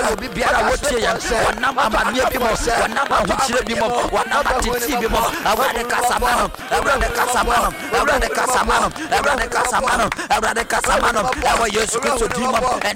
obi biara wotie yɛn wɔnam amanneɛ bi mu wɔnam ahokyerɛ bi mu wɔnam atete bi mu awurade kasama no awurade kasama no awurade kasama no awurade kasama no awurade kasama no ɛwɔ yesu kristo din mu ɛnɛ